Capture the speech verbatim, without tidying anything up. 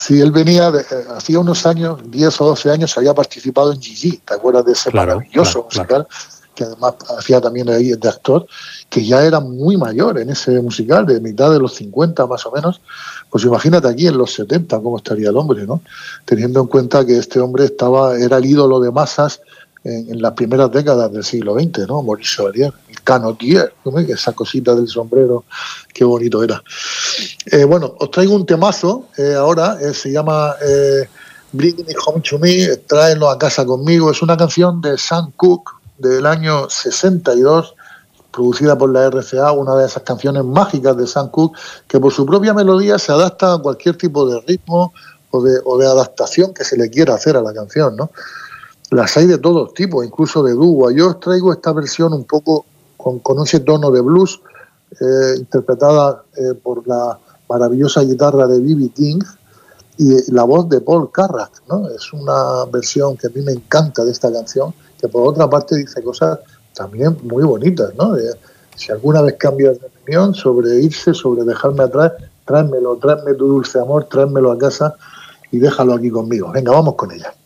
Sí, él venía, de, eh, hacía unos años, diez o doce años, había participado en Gigi, ¿te acuerdas de ese claro, maravilloso claro, musical? Claro. Que además hacía también ahí de actor, que ya era muy mayor en ese musical, de mitad de los cincuenta más o menos. Pues imagínate aquí en los setenta cómo estaría el hombre, ¿no? Teniendo en cuenta que este hombre estaba, era el ídolo de masas en, en las primeras décadas del siglo veinte, ¿no? Maurice Chevalier, el Canotier, ¿no? Esa cosita del sombrero, qué bonito era. Eh, bueno, os traigo un temazo eh, ahora, eh, se llama eh, Bring Me Home to Me, Tráelo a casa conmigo. Es una canción de Sam Cooke del año sesenta y dos, producida por la R C A, una de esas canciones mágicas de Sam Cooke, que por su propia melodía se adapta a cualquier tipo de ritmo o de, o de adaptación que se le quiera hacer a la canción, ¿no? Las hay de todos tipos, incluso de dúo. Yo os traigo esta versión un poco con, con ese tono de blues, eh, interpretada eh, por la maravillosa guitarra de B B King y la voz de Paul Carrack, ¿no? Es una versión que a mí me encanta de esta canción, que por otra parte dice cosas también muy bonitas, ¿no? De, si alguna vez cambias de opinión sobre irse, sobre dejarme atrás, tráemelo, tráeme tu dulce amor, tráemelo a casa y déjalo aquí conmigo. Venga, vamos con ella.